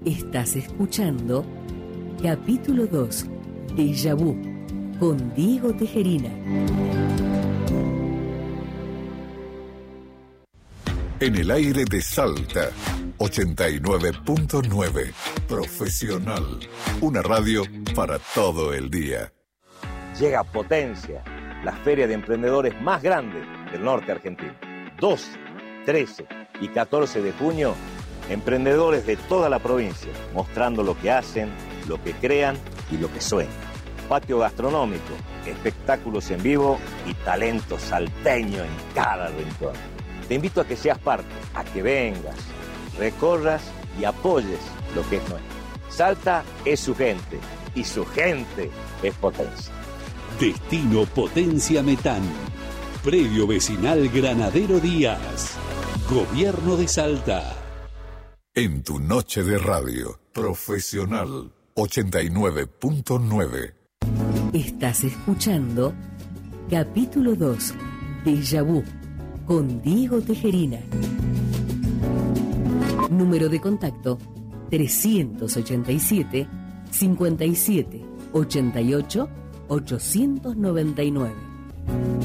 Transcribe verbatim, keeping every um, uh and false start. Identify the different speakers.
Speaker 1: Estás escuchando capítulo dos, Déjà Vu, con Diego Tejerina.
Speaker 2: En el aire de Salta, ochenta y nueve punto nueve, Profesional, una radio para todo el día.
Speaker 3: Llega Potencia, la feria de emprendedores más grande del norte argentino. doce, trece y catorce de junio, emprendedores de toda la provincia, mostrando lo que hacen, lo que crean y lo que sueñan. Patio gastronómico, espectáculos en vivo y talento salteño en cada rincón. Te invito a que seas parte, a que vengas, recorras y apoyes lo que es nuestro. Salta es su gente y su gente es Potencia.
Speaker 4: Destino Potencia Metán. Predio Vecinal Granadero Díaz. Gobierno de Salta.
Speaker 2: En tu noche de radio, Profesional, ochenta y nueve punto nueve.
Speaker 1: Estás escuchando capítulo dos, Déjà Vu, con Diego Tejerina. Número de contacto trescientos ochenta y siete, cincuenta y siete, ochenta y ocho, ochocientos noventa y nueve.